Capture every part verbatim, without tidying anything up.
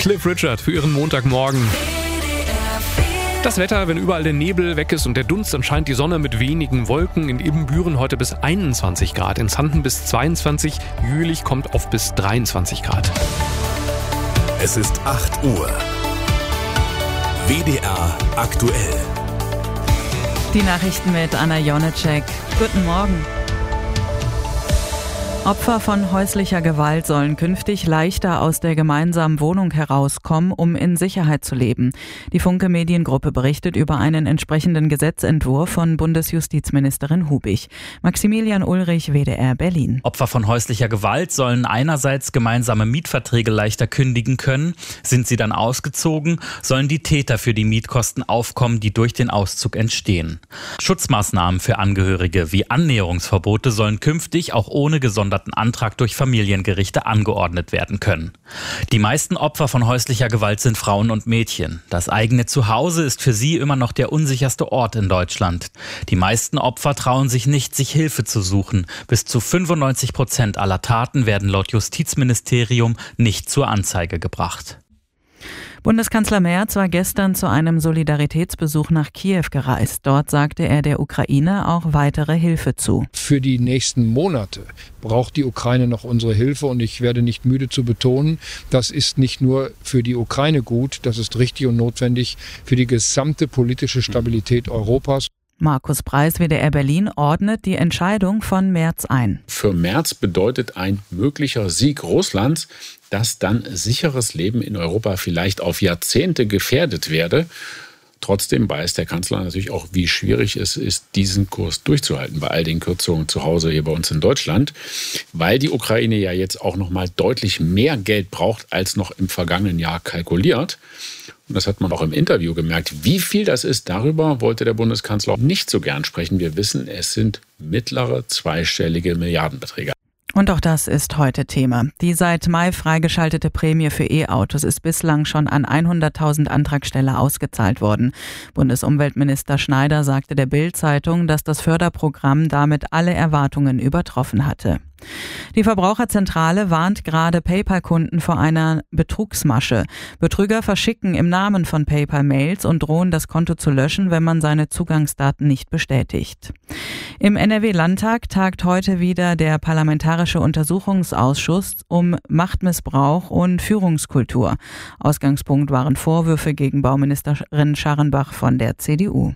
Cliff Richard für Ihren Montagmorgen. Das Wetter, wenn überall der Nebel weg ist und der Dunst, dann scheint die Sonne mit wenigen Wolken. In Ibbenbüren heute bis einundzwanzig Grad, in Xanten bis zweiundzwanzig, Jülich kommt auf bis dreiundzwanzig Grad. Es ist acht Uhr. W D R aktuell. Die Nachrichten mit Anna Jonecek. Guten Morgen. Opfer von häuslicher Gewalt sollen künftig leichter aus der gemeinsamen Wohnung herauskommen, um in Sicherheit zu leben. Die Funke Mediengruppe berichtet über einen entsprechenden Gesetzentwurf von Bundesjustizministerin Hubig. Maximilian Ulrich, W D R Berlin. Opfer von häuslicher Gewalt sollen einerseits gemeinsame Mietverträge leichter kündigen können. Sind sie dann ausgezogen, sollen die Täter für die Mietkosten aufkommen, die durch den Auszug entstehen. Schutzmaßnahmen für Angehörige wie Annäherungsverbote sollen künftig auch ohne gesonderten Antrag durch Familiengerichte angeordnet werden können. Die meisten Opfer von häuslicher Gewalt sind Frauen und Mädchen. Das eigene Zuhause ist für sie immer noch der unsicherste Ort in Deutschland. Die meisten Opfer trauen sich nicht, sich Hilfe zu suchen. Bis zu fünfundneunzig Prozent aller Taten werden laut Justizministerium nicht zur Anzeige gebracht. Bundeskanzler Merz war gestern zu einem Solidaritätsbesuch nach Kiew gereist. Dort sagte er der Ukraine auch weitere Hilfe zu. Für die nächsten Monate braucht die Ukraine noch unsere Hilfe und ich werde nicht müde zu betonen, das ist nicht nur für die Ukraine gut, das ist richtig und notwendig für die gesamte politische Stabilität Europas. Markus Preis, W D R Berlin, ordnet die Entscheidung von Merz ein. Für Merz bedeutet ein möglicher Sieg Russlands, dass dann sicheres Leben in Europa vielleicht auf Jahrzehnte gefährdet werde. Trotzdem weiß der Kanzler natürlich auch, wie schwierig es ist, diesen Kurs durchzuhalten bei all den Kürzungen zu Hause hier bei uns in Deutschland, weil die Ukraine ja jetzt auch noch mal deutlich mehr Geld braucht, als noch im vergangenen Jahr kalkuliert. Und das hat man auch im Interview gemerkt. Wie viel das ist, darüber wollte der Bundeskanzler nicht so gern sprechen. Wir wissen, es sind mittlere zweistellige Milliardenbeträge. Und auch das ist heute Thema. Die seit Mai freigeschaltete Prämie für E-Autos ist bislang schon an hunderttausend Antragsteller ausgezahlt worden. Bundesumweltminister Schneider sagte der Bild-Zeitung, dass das Förderprogramm damit alle Erwartungen übertroffen hatte. Die Verbraucherzentrale warnt gerade PayPal-Kunden vor einer Betrugsmasche. Betrüger verschicken im Namen von PayPal Mails und drohen, das Konto zu löschen, wenn man seine Zugangsdaten nicht bestätigt. Im N R W-Landtag tagt heute wieder der Parlamentarische Untersuchungsausschuss um Machtmissbrauch und Führungskultur. Ausgangspunkt waren Vorwürfe gegen Bauministerin Scharrenbach von der C D U.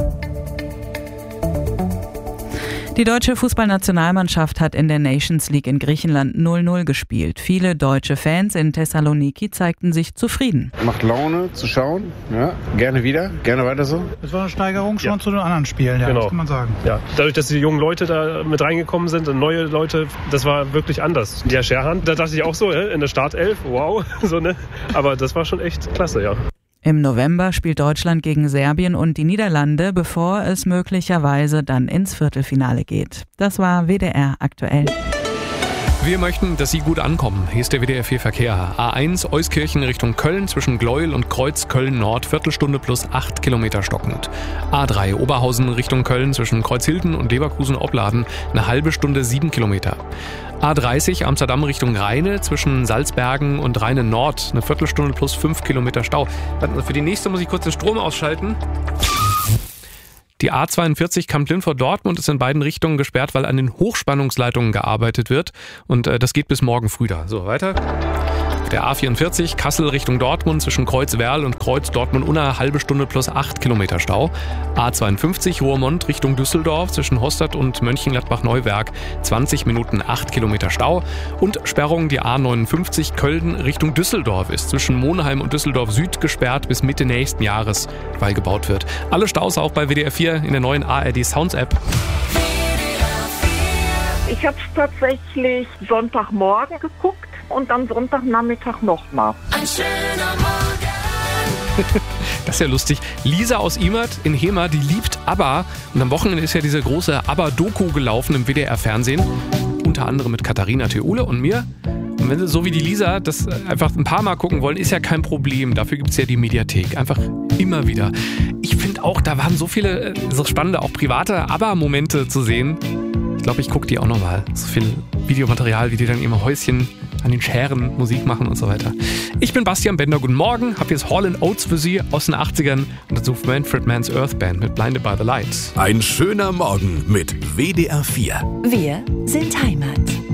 Die deutsche Fußballnationalmannschaft hat in der Nations League in Griechenland null null gespielt. Viele deutsche Fans in Thessaloniki zeigten sich zufrieden. Macht Laune zu schauen, ja, gerne wieder, gerne weiter so. Es war eine Steigerung schon ja. zu den anderen Spielen, ja, genau. Das kann man sagen. Ja. Dadurch, dass die jungen Leute da mit reingekommen sind, neue Leute, das war wirklich anders. Der Scherhan, da dachte ich auch so, in der Startelf, wow, so ne, aber das war schon echt klasse, ja. Im November spielt Deutschland gegen Serbien und die Niederlande, bevor es möglicherweise dann ins Viertelfinale geht. Das war W D R aktuell. Wir möchten, dass Sie gut ankommen. Hier ist der W D R vier Verkehr. A eins Euskirchen Richtung Köln zwischen Gleuel und Kreuz Köln-Nord, Viertelstunde plus acht Kilometer stockend. A drei Oberhausen Richtung Köln zwischen Kreuzhilden und Leverkusen-Opladen, eine halbe Stunde sieben Kilometer. A dreißig Amsterdam Richtung Rheine zwischen Salzbergen und Rheine Nord, eine Viertelstunde plus fünf Kilometer Stau. Für die nächste muss ich kurz den Strom ausschalten. Die A zweiundvierzig Kamp-Lindfort-Dortmund ist in beiden Richtungen gesperrt, weil an den Hochspannungsleitungen gearbeitet wird. Und äh, das geht bis morgen früh da. So, weiter. Der A vierundvierzig Kassel Richtung Dortmund zwischen Kreuz-Werl und Kreuz-Dortmund-Unna, halbe Stunde plus acht Kilometer Stau. A zweiundfünfzig Roermond Richtung Düsseldorf zwischen Hostad und Mönchengladbach-Neuwerk, zwanzig Minuten acht Kilometer Stau. Und Sperrung die A neunundfünfzig Köln Richtung Düsseldorf ist zwischen Monheim und Düsseldorf Süd gesperrt bis Mitte nächsten Jahres, weil gebaut wird. Alle Staus auch bei W D R vier in der neuen A R D Sounds App. Ich habe es tatsächlich Sonntagmorgen geguckt und am Sonntagnachmittag nochmal. Ein schöner Morgen. Das ist ja lustig. Lisa aus Imert in Hema, die liebt ABBA. Und am Wochenende ist ja diese große ABBA-Doku gelaufen im W D R-Fernsehen. Unter anderem mit Katharina Theule und mir. Und wenn Sie so wie die Lisa das einfach ein paar Mal gucken wollen, ist ja kein Problem. Dafür gibt es ja die Mediathek. Einfach immer wieder. Ich finde auch, da waren so viele so spannende, auch private ABBA-Momente zu sehen. Ich glaube, ich gucke die auch nochmal. So viel Videomaterial, wie die dann im Häuschen an den Scheren Musik machen und so weiter. Ich bin Bastian Bender, guten Morgen, habe jetzt Hall and Oates für Sie aus den achtzigern und dazu Manfred Mann's Earth Band mit Blinded by the Lights. Ein schöner Morgen mit W D R vier. Wir sind Heimat.